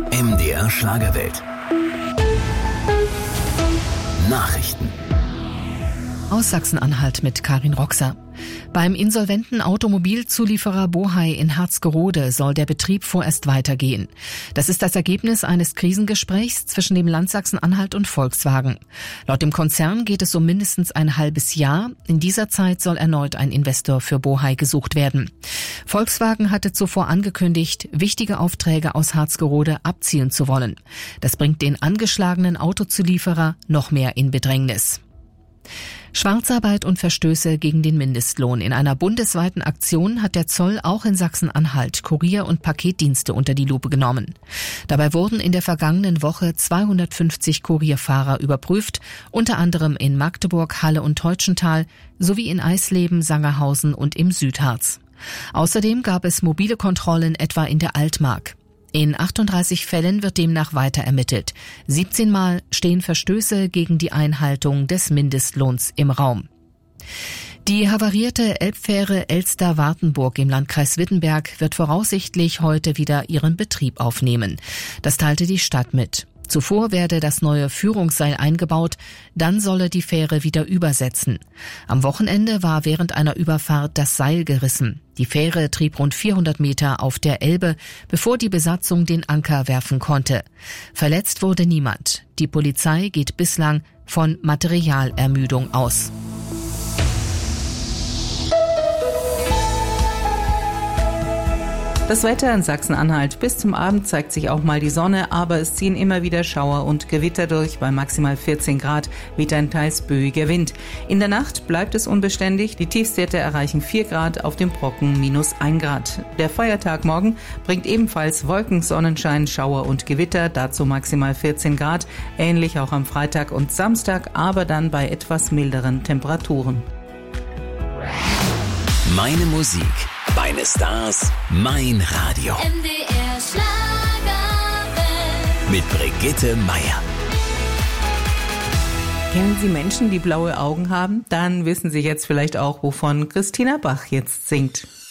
MDR Schlagerwelt. Nachrichten. Aus Sachsen-Anhalt mit Karin Roxer. Beim insolventen Automobilzulieferer Bohai in Harzgerode soll der Betrieb vorerst weitergehen. Das ist das Ergebnis eines Krisengesprächs zwischen dem Land Sachsen-Anhalt und Volkswagen. Laut dem Konzern geht es um mindestens ein halbes Jahr. In dieser Zeit soll erneut ein Investor für Bohai gesucht werden. Volkswagen hatte zuvor angekündigt, wichtige Aufträge aus Harzgerode abziehen zu wollen. Das bringt den angeschlagenen Autozulieferer noch mehr in Bedrängnis. Schwarzarbeit und Verstöße gegen den Mindestlohn. In einer bundesweiten Aktion hat der Zoll auch in Sachsen-Anhalt Kurier- und Paketdienste unter die Lupe genommen. Dabei wurden in der vergangenen Woche 250 Kurierfahrer überprüft, unter anderem in Magdeburg, Halle und Teutschenthal sowie in Eisleben, Sangerhausen und im Südharz. Außerdem gab es mobile Kontrollen etwa in der Altmark. In 38 Fällen wird demnach weiter ermittelt. 17 Mal stehen Verstöße gegen die Einhaltung des Mindestlohns im Raum. Die havarierte Elbfähre Elster-Wartenburg im Landkreis Wittenberg wird voraussichtlich heute wieder ihren Betrieb aufnehmen. Das teilte die Stadt mit. Zuvor werde das neue Führungsseil eingebaut, dann solle die Fähre wieder übersetzen. Am Wochenende war während einer Überfahrt das Seil gerissen. Die Fähre trieb rund 400 Meter auf der Elbe, bevor die Besatzung den Anker werfen konnte. Verletzt wurde niemand. Die Polizei geht bislang von Materialermüdung aus. Das Wetter in Sachsen-Anhalt. Bis zum Abend zeigt sich auch mal die Sonne, aber es ziehen immer wieder Schauer und Gewitter durch bei maximal 14 Grad, weht ein teils böiger Wind. In der Nacht bleibt es unbeständig, die Tiefstwerte erreichen 4 Grad, auf dem Brocken -1 Grad. Der Feiertag morgen bringt ebenfalls Wolken, Sonnenschein, Schauer und Gewitter, dazu maximal 14 Grad, ähnlich auch am Freitag und Samstag, aber dann bei etwas milderen Temperaturen. Meine Musik, meine Stars, mein Radio. MDR Schlagerwelt. Mit Brigitte Meier. Kennen Sie Menschen, die blaue Augen haben? Dann wissen Sie jetzt vielleicht auch, wovon Christina Bach jetzt singt.